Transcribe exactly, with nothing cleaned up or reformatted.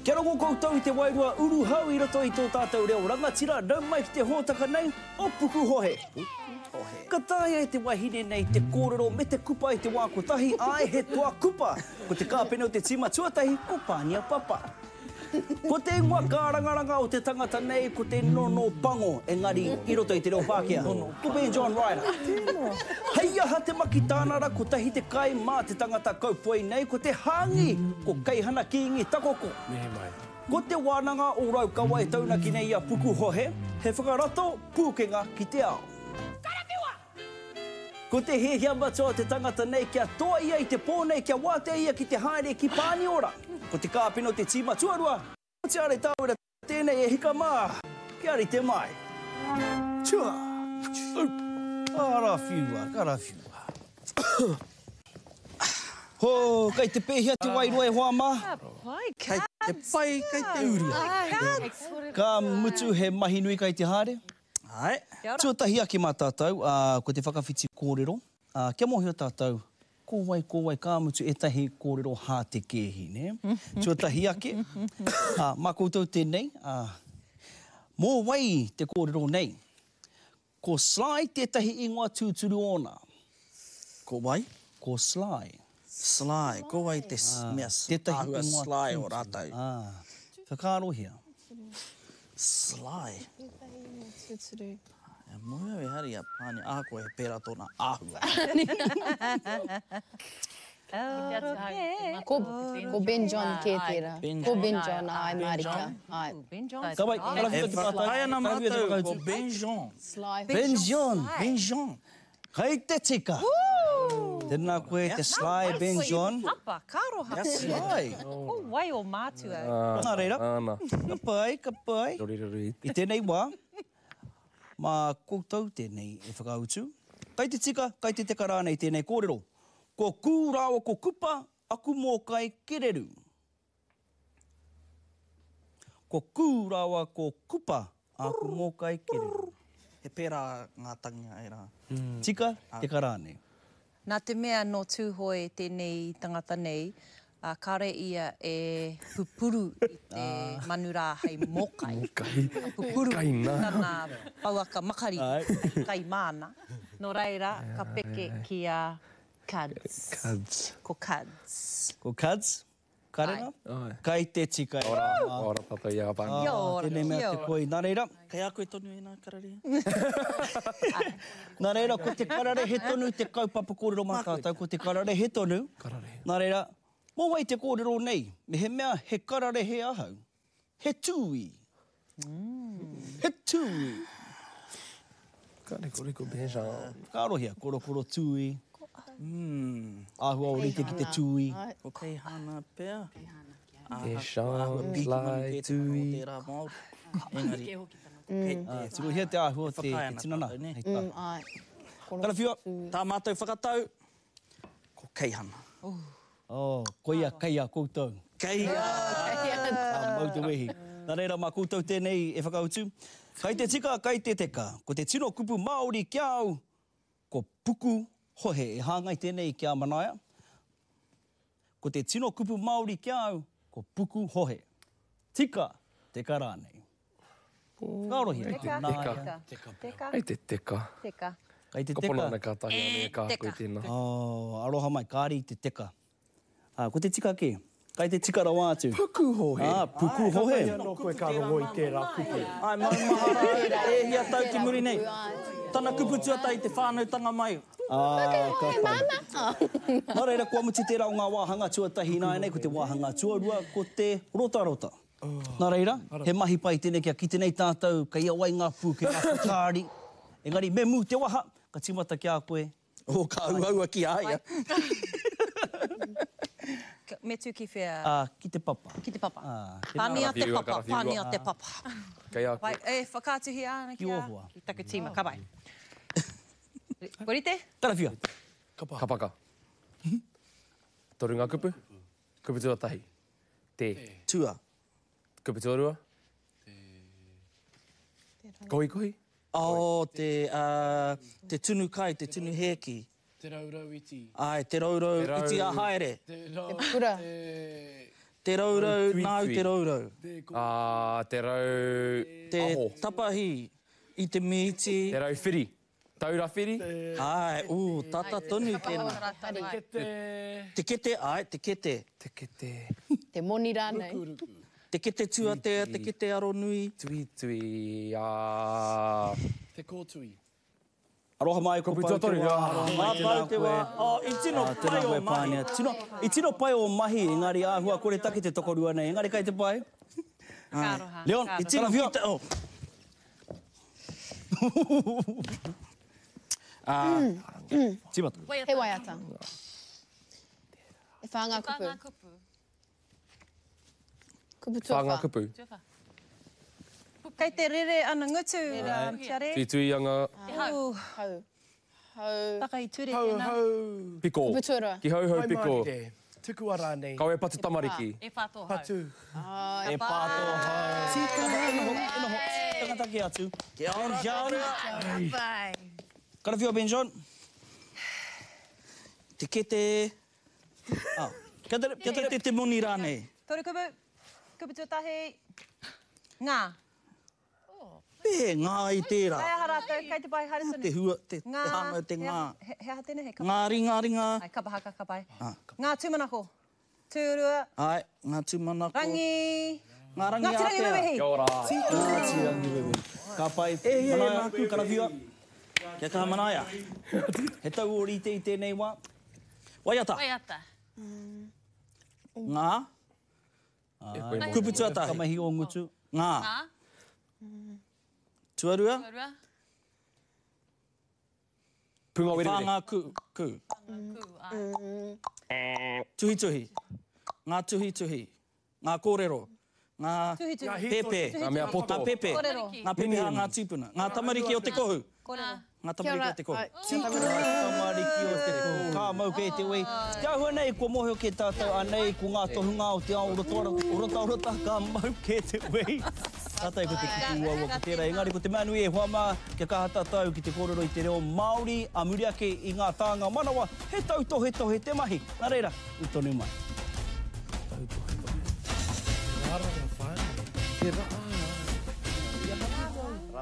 Kia rongo koutou I te wairua uru hau I roto I tō tātou reo rangatira, rau mai ki te hōtaka nei, o puku hohe. Ka tāia e te wahine nei te kōrero me te kupa I te wā kotahi, ai he toa kupa. Ko te kāpena o te tima tuatahi, ko pānia papa. Ko te ingoa kārangaranga o te tangata nei, ko te nono pango, engari I roto I te reo Pākehā. Ko Ben John Ryder. Hei aha te maki tānara, ko tahi te kai mā te tangata kaupoi nei, ko te hāngi, ko keihana ki ingi takoko. Ko te wānanga o Raukawa e taunaki nei a puku hohe, he whakarato pūkenga ki te ao. Ko te hehia matua te tangata nei kia toa ia I te pōnei kia wātea ia ki te haere ki pāni ora. Ko te kāpino te tīma tuarua. Ko te are tāwera tēnei e hika mā. Kia ari te mai. Tua. Ara whiua, kara whiua. Ho, kai te pēhia te wairua e hoa mā. Kai te pai, kai te uria. Ka mutu he mahi nui kai te haere. Ai. Tuatahi ake mā tātou, uh, ko te whakawhiti kōrero. Uh, kia mohi o tātou, ko wai, ko wai, kā mutu etahi kōrero hā te kēhi, ne? Tuatahi ake. Uh, mā koutou tēnei, uh, mō wai te kōrero nei. Ko Sly tētahi ingoa tūturu ona. Ko wai? Ko Sly. Sly, ko wai te mea ahua Sly o rātou. Ah, whakaarohia. Sly. E moe e hari a pāni āko e pēra tōna āhua. Ko, ko Ben John kē tērā. Ko Ben John ai Marika. Ai. Ka wai, kara whita ki pātai. Ai ana mātou, ko Ben John. Ben John. Ben John. Kai te tika. Tēnā koe te Sly Ben John. Papa, kāroha. Ia Sly. Ko wai o mātua. Nā reira. Ana. Ka pai, ka pai. Rori, rori. I tēnei wā, mā koutou tēnei e whakautu. Kai te tika, kai te teka rānei tēnei kōrero. Ko kūrawa ko kupa, aku mō kai kereru. Ko kūrawa ko kupa, aku mō kai kereru. He pēra ngā tangia e rā. Tika, teka rānei. Nā te mea no tūhoi tēnei tangata nei, uh, kare ia e pupuru I te manura hei mokai. Mokai. Pupuru Kai nā. tana pauaka makari Ai. kai māna. No reira, ka peke ki a Cuds. Cuds. Ko Cuds. Ko Cuds, karenga. Ai. Kai te tika. Ora, ora papa ia ka pangi. Kia ora, Tēnei mea kia te ora. koi. Nā reira, Kai a koe tonu e nā kararia? nā reira, ko te karare he tonu te kaupapa kōrero mā tātou, ko te karare he tonu. Karare. Nā reira, mō wai te kōrero nei, me he mea he karare he ahau. He tūi. He tūi. Ka reko reko beja. Kārohia, koro koro tūi. Mm. Ahua o rite ki te tūi. Ko kei hana pēr. Beja, Piki manu Sly, kē tana o tui. tērā Māori. Engari. Kei Ah, te turu hia te ahua te, te whakaena tinana. tātou, ne? Hei tā. Mm, ai. Kara whiua. Tā mātou whakatau, ko keihana. Oh, koia, kaia, koutou. Keihana. Ah, mautu wehi. Nā reira, mā koutou tēnei e whakautu. Kai te tika, kai te teka. Ko te tino kupu Māori kia au, ko puku hohe. E hāngai tēnei kia manaia. Ko te tino kupu Māori kia au, ko puku hohe. Tika, teka rānei. Kārohi. Teka, Nā- teka, teka, Ai te teka. teka. Kai te Ka pona teka. na kātahi ane e kā teka. koe tēnā. Oh, aroha mai, kāri te teka. Ah, ko te tika ke? Kai te tika rawa atu. Puku hohe. Ah, puku hohe. No koe ka rongo I tērā kupu. Ai, mau mahara, e hia tau ki muri nei. Tana kupu tuatai te whānautanga mai. Ah, ka pai. Nā reira, kua muti tērā o ngā wāhanga tuatahi nā nei, ko te wāhanga tuarua, ko te rotarota. Nā reira, he mahi pai tēnei kia ki tēnei tātou, ka ia wai ngā pū, ke ngā pūtāri. Engari, me mū te waha, ka timata ki a koe. O, ka auaua ki aia. Ka- Me tū ki whea, Ah, ki te papa. ki te papa. Ah, Pānia te Karawhiua, papa, karawhiua. pānia te papa. Kai a Vai, koe. e, whakātuhi ana Ki ki a, ohua. ki taku tīma, ka vai. Korite? Tarawhia. Ka paka. Toru ngā kupu. Kupu tuatahi. Te. Tua. Kupu tuarua. Kohi kohi. O, te, uh, te tunu kai, te tunu heki. Te raurau iti. Ai, te raurau Te rau- iti a haere. Te rau... pura. Te... Te raurau, nāu te raurau. Ah, te rau... Te aho. tapahi i te mīti. Te rau whiri. Taura whiri. Ai, ū, tata tonu tēnā. Kete. Te kete, ai, te kete. Te kete. Te moni rānei. Te kete tuatea, te kete aro nui. Tui tui. Ah... Te kōtui. Aroha mai ko Ko Pau te wā. Mā pau te wā. Oh, i tino pai o mahi. Tino, I tino pai o mahi, engari āhua kore take te tokorua nei. Engari kai te pai? Kāroha. Leon, I tino Tino whio. whita, oh. Ah, Timata. He waiata. E whāngā kupu. Kupu Whāngā tuawha. kupu. Kei te rere ana ngutu, um, Tiare. Tui tui anga. Ooh, Hau. Hau. taka i ture Hau, tēnā. hau. Piko. Kupu tuarua. Ki hau hau Hai piko. marire. Tuku ara nei. Kau e patu tamariki. E whātō hau. Patu. E pāto hau. Tika, ino ho, ino ho. Tangata ki atu. Kia ora, kia ora. Vai. Kana whio, Ben John? Te kete... Ah, kia tere, kia tere te te moni rānei. Tore kupu, kupu tuatahi. Ngā. Pē, ngā i tērā. Kai aha rātou, kei te pai harisoni. Te hua, te, te Ngā. hanga te ngā. He, he aha tēnei, he kapa. Ngāri, ngāri, ngā. Ai, kapa haka, kapai. Ah. Ngā tūmanako. Tūrua. Ai, ngā tūmanako. Rangi. Ngā rangi Ngā tirangi ātea. wewehi. Kia ora. Ngā tirangi wewe. Ka pai. E, e, e, nāku, kana whio. Kia kaha manaia. He tau ori te i tēnei wā. Waiata. Wai ata. Ngā. Kupu tuatahi. Kamahi o ngutu. Ngā. Ngā. Tuarua. Tuarua. Punga werere. Whāngā ku. Ku. Ku. a. Tuhi tuhi. Ngā tuhi tuhi. Ngā kōrero. Ngā Tuhi tuhi. pepe. Ngā mea poto. Ngā pepe. Kōrero. Ngā pepe ha ngā tūpuna. Ngā tamariki o te kohu. Kōrero. Ngā Kia tamariki ora. o te kohu. Ai, Tamariki o te kō. Kā mau kei te wei. Te ahua nei, kua mohe o ke tātou anei, ko ngā tohunga o te ao urota urota urota, kā mau ke te wei. Tātai ko te kikuua ua ko tērā. Engari ko te manu e huama, kia kaha tātou ki te kōrero i te reo Māori, a muri ake i ngā tāngā manawa, he tauto he tohe te mahi. Nā reira, i tonu mai. Rara, whānau. Te raa.